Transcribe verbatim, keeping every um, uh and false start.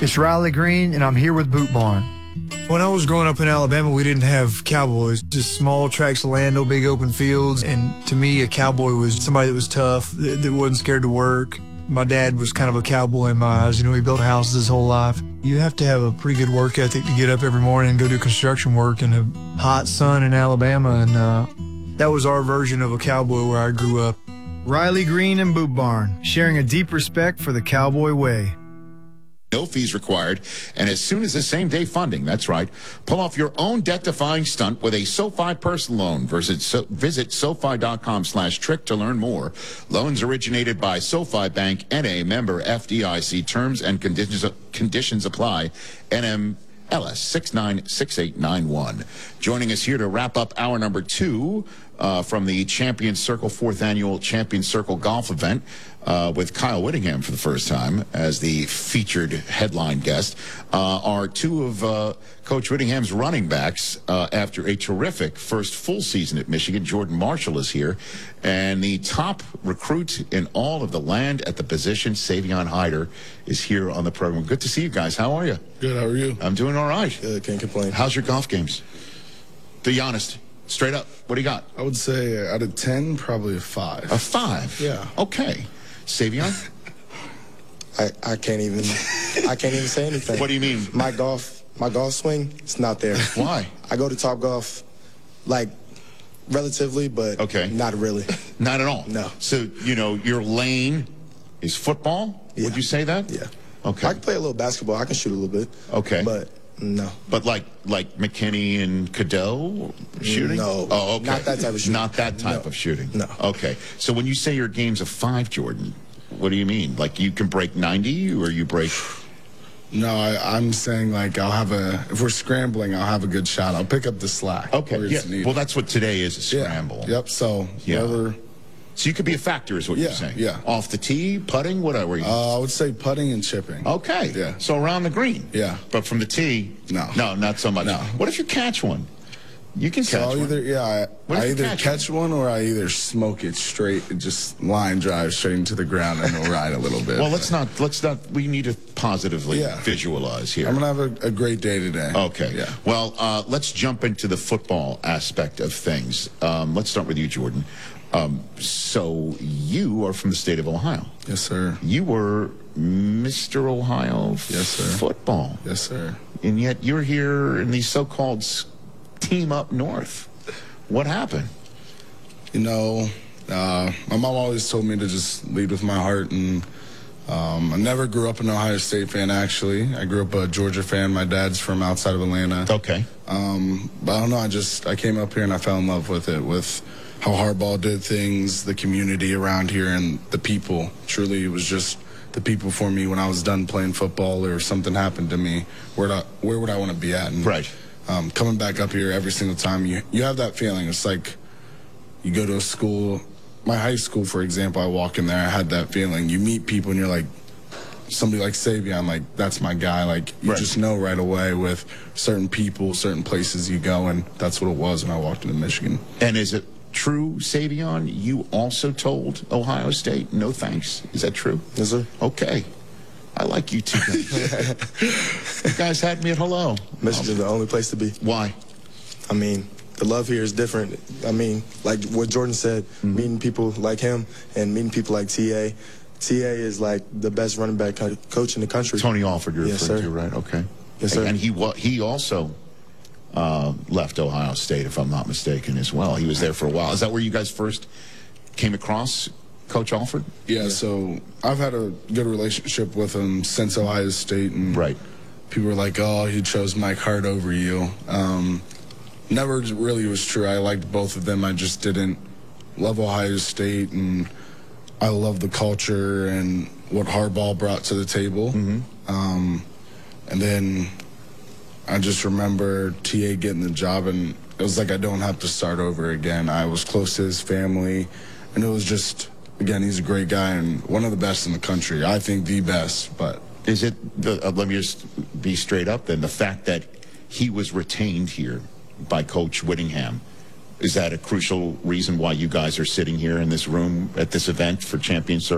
It's Riley Green, and I'm here with Boot Barn. When I was growing up in Alabama, we didn't have cowboys, just small tracts of land, no big open fields. And to me, a cowboy was somebody that was tough, that, that wasn't scared to work. My dad was kind of a cowboy in my eyes. You know, he built houses his whole life. You have to have a pretty good work ethic to get up every morning and go do construction work in a hot sun in Alabama. And uh, that was our version of a cowboy where I grew up. Riley Green and Boot Barn, sharing a deep respect for the cowboy way. No fees required, and as soon as the same-day funding, that's right, pull off your own death-defying stunt with a SoFi personal loan. Visit, so, visit SoFi.com slash trick to learn more. Loans originated by SoFi Bank, N A, member F D I C. Terms and conditions, conditions apply. N M L S six nine six eight nine one. Joining us here to wrap up hour number two uh, from the Champion Circle fourth Annual Champion Circle Golf Event uh, with Kyle Whittingham for the first time as the featured headline guest uh, are two of uh, Coach Whittingham's running backs uh, after a terrific first full season at Michigan. Jordan Marshall is here, and the top recruit in all of the land at the position, Savion Hyder, is here on the program. Good to see you guys. How are you? Good. How are you? I'm doing all right. Good. Can't complain. How's your golf games? Be honest. Straight up. What do you got? I would say out of ten, probably a five. A five? Yeah. Okay. Savion? I, I can't even I can't even say anything. What do you mean? My golf my golf swing, it's not there. Why? I go to Top Golf like relatively, but okay. not really. Not at all? No. So, you know, your lane is football? Yeah. Would you say that? Yeah. Okay. I can play a little basketball. I can shoot a little bit. Okay. But no. But like like McKinney and Cadeau shooting? No. Oh, okay. Not that type of shooting. Not that type No. of shooting? No. Okay. So when you say your game's a five, Jordan, what do you mean? Like you can break ninety or you break... No, I, I'm saying like I'll have a, if we're scrambling, I'll have a good shot. I'll pick up the slack. Okay. Yeah. Well, that's what today is, a scramble. Yeah. Yep. So, yeah. whatever. So you could be a factor is what yeah, you're saying? Yeah. Off the tee, putting, whatever? You... Uh, I would say putting and chipping. Okay. Yeah. So around the green? Yeah. But from the tee? No. No, not so much. No. What if you catch one? You can so catch I'll one. either, yeah, I, I either catch, catch one? one or I either smoke it straight and just line drive straight into the ground and we'll ride a little bit. Well, let's not, let's not, we need to positively yeah. visualize here. I'm going to have a, a great day today. Okay. Yeah. Well, uh, let's jump into the football aspect of things. Um, let's start with you, Jordan. Um, so you are from the state of Ohio. Yes, sir. You were Mister Ohio yes, sir. football. Yes, sir. And yet you're here in the so-called team up north. What happened? You know, uh, my mom always told me to just lead with my heart, and um, I never grew up an Ohio State fan, actually. I grew up a Georgia fan. My dad's from outside of Atlanta. Okay. Um, but I don't know, I just, I came up here and I fell in love with it, with how Harbaugh did things, the community around here, and the people. Truly, it was just the people for me when I was done playing football or something happened to me. Where, I, where would I want to be at? And, right. Um, coming back up here every single time, you you have that feeling. It's like you go to a school, my high school, for example, I walk in there, I had that feeling. You meet people and you're like, somebody like Savion, like, that's my guy. Like, you right. just know right away with certain people, certain places you go, and that's what it was when I walked into Michigan. And is it true, Savion, you also told Ohio State, no thanks? Is that true? Yes, sir. Okay. I like you two guys. You guys had me at hello. Michigan's um, the only place to be. Why? I mean, the love here is different. I mean, like what Jordan said, mm-hmm. meeting people like him and meeting people like T A. T A is like the best running back co coach in the country. Tony Alford, you're yes, referring sir. to, right? Okay. Yes, sir. And he he also uh, left Ohio State, if I'm not mistaken, as well. He was there for a while. Is that where you guys first came across Coach Alford? Yeah, so I've had a good relationship with him since Ohio State. And right. people were like, oh, he chose Mike Hart over you. Um, never really was true. I liked both of them. I just didn't love Ohio State, and I love the culture and what Harbaugh brought to the table. Mm-hmm. um, and then I just remember T A getting the job, and it was like I don't have to start over again. I was close to his family, and it was just... Again, he's a great guy and one of the best in the country. I think the best, but... Is it, the, uh, let me just be straight up then, the fact that he was retained here by Coach Whittingham, is that a crucial reason why you guys are sitting here in this room at this event for Champion Circle?